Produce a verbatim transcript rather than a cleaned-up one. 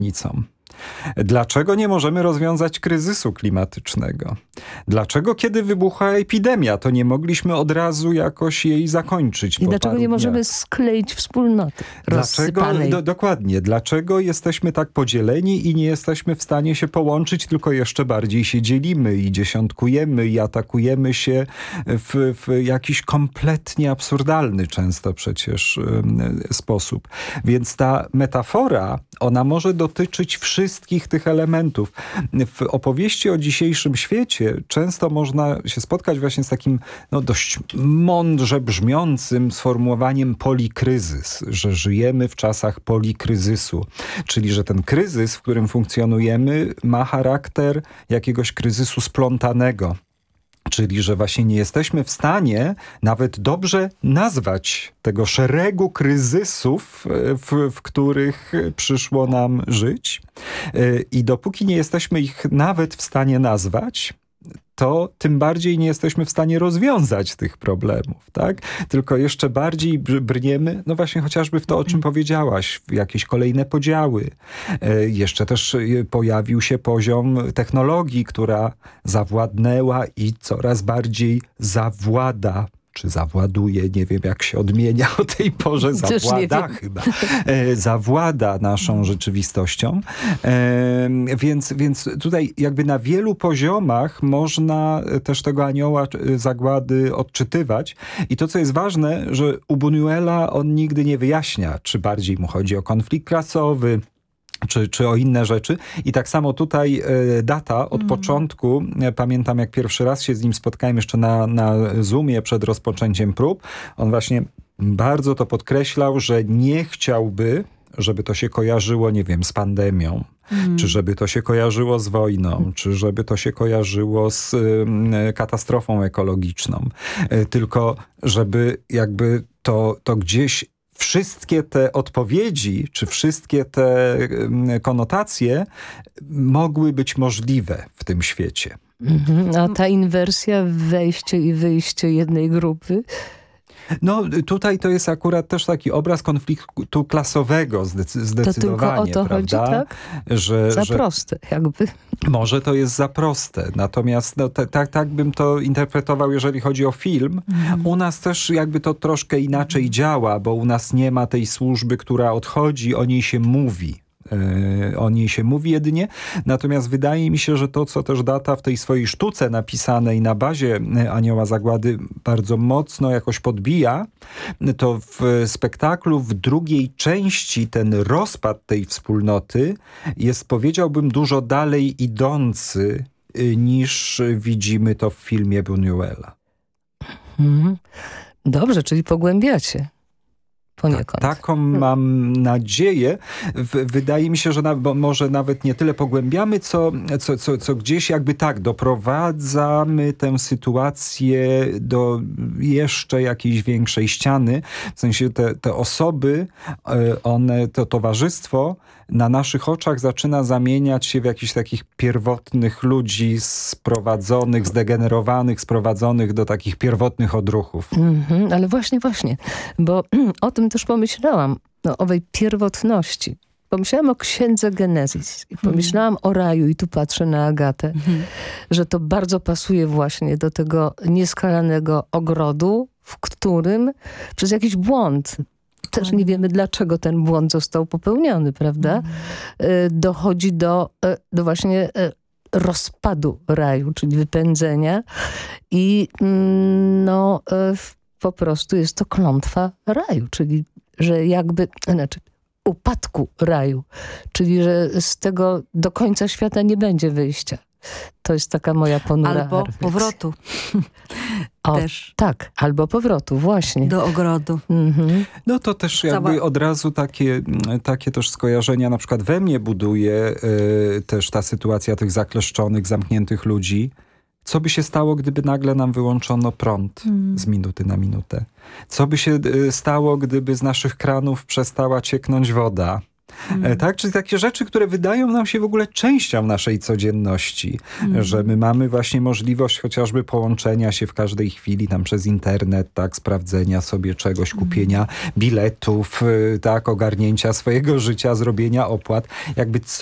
obietnicą. Dlaczego nie możemy rozwiązać kryzysu klimatycznego? Dlaczego, kiedy wybuchła epidemia, to nie mogliśmy od razu jakoś jej zakończyć? I dlaczego nie możemy dniach? skleić wspólnoty Dlaczego, do, dokładnie. Dlaczego jesteśmy tak podzieleni i nie jesteśmy w stanie się połączyć, tylko jeszcze bardziej się dzielimy i dziesiątkujemy i atakujemy się w, w jakiś kompletnie absurdalny często przecież um, sposób. Więc ta metafora, ona może dotyczyć wszystkich wszystkich tych elementów. W opowieści o dzisiejszym świecie często można się spotkać właśnie z takim no, dość mądrze brzmiącym sformułowaniem polikryzys, że żyjemy w czasach polikryzysu, czyli że ten kryzys, w którym funkcjonujemy, ma charakter jakiegoś kryzysu splątanego. Czyli, że właśnie nie jesteśmy w stanie nawet dobrze nazwać tego szeregu kryzysów, w, w których przyszło nam żyć. I dopóki nie jesteśmy ich nawet w stanie nazwać, to tym bardziej nie jesteśmy w stanie rozwiązać tych problemów, tak? Tylko jeszcze bardziej brniemy, no właśnie chociażby w to, o czym powiedziałaś, w jakieś kolejne podziały. E, jeszcze też pojawił się poziom technologii, która zawładnęła i coraz bardziej zawłada, czy zawładuje, nie wiem jak się odmienia o tej porze, zawłada chyba, e, zawłada naszą rzeczywistością. E, więc, więc tutaj jakby na wielu poziomach można też tego anioła zagłady odczytywać. I to, co jest ważne, że u Buñuela on nigdy nie wyjaśnia, czy bardziej mu chodzi o konflikt klasowy, Czy, czy o inne rzeczy. I tak samo tutaj e, Data od mm. początku, e, pamiętam jak pierwszy raz się z nim spotkałem jeszcze na, na Zoomie przed rozpoczęciem prób, on właśnie bardzo to podkreślał, że nie chciałby, żeby to się kojarzyło, nie wiem, z pandemią, mm. czy żeby to się kojarzyło z wojną, mm. czy żeby to się kojarzyło z y, katastrofą ekologiczną. Y, tylko żeby jakby to, to gdzieś wszystkie te odpowiedzi, czy wszystkie te konotacje mogły być możliwe w tym świecie. Mhm. A ta inwersja, wejście i wyjście jednej grupy? No tutaj to jest akurat też taki obraz konfliktu klasowego zdecy- zdecydowanie, to tylko o to prawda? Chodzi, tak? Że, za że proste jakby. Może to jest za proste, natomiast no, te, tak, tak bym to interpretował, jeżeli chodzi o film. Mm. U nas też jakby to troszkę inaczej mm. działa, bo u nas nie ma tej służby, która odchodzi, o niej się mówi. Yy, o niej się mówi jedynie. Natomiast wydaje mi się, że to, co też Data w tej swojej sztuce napisanej na bazie Anioła Zagłady bardzo mocno jakoś podbija, to w spektaklu w drugiej części ten rozpad tej wspólnoty jest, powiedziałbym, dużo dalej idący niż widzimy to w filmie Buñuela. Mhm. Dobrze, czyli pogłębiacie. Poniekąd. Tak, taką mam nadzieję. W, wydaje mi się, że na, bo może nawet nie tyle pogłębiamy, co, co, co, co gdzieś jakby tak doprowadzamy tę sytuację do jeszcze jakiejś większej ściany. W sensie te, te osoby, one, to towarzystwo na naszych oczach zaczyna zamieniać się w jakichś takich pierwotnych ludzi sprowadzonych, zdegenerowanych, sprowadzonych do takich pierwotnych odruchów. Mm-hmm, ale właśnie, właśnie, bo o tym też pomyślałam, no, o owej pierwotności. Pomyślałam o księdze Genezis i pomyślałam hmm. o raju i tu patrzę na Agatę, hmm. że to bardzo pasuje właśnie do tego nieskalanego ogrodu, w którym przez jakiś błąd, też nie wiemy dlaczego ten błąd został popełniony, prawda? Hmm. Dochodzi do, do właśnie rozpadu raju, czyli wypędzenia i no po prostu jest to klątwa raju, czyli że jakby, znaczy upadku raju, czyli że z tego do końca świata nie będzie wyjścia. To jest taka moja ponura Albo refleksja. powrotu. O, też. Tak, albo powrotu, właśnie. Do ogrodu. Mhm. No to też jakby Cała... od razu takie, takie też skojarzenia na przykład we mnie buduje y, też ta sytuacja tych zakleszczonych, zamkniętych ludzi. Co by się stało, gdyby nagle nam wyłączono prąd mm. z minuty na minutę? Co by się y, stało, gdyby z naszych kranów przestała cieknąć woda? Mm. Tak? Czyli takie rzeczy, które wydają nam się w ogóle częścią naszej codzienności, mm. że my mamy właśnie możliwość chociażby połączenia się w każdej chwili tam przez internet, tak, sprawdzenia sobie czegoś, kupienia mm. biletów, tak, ogarnięcia swojego życia, zrobienia opłat. Jakby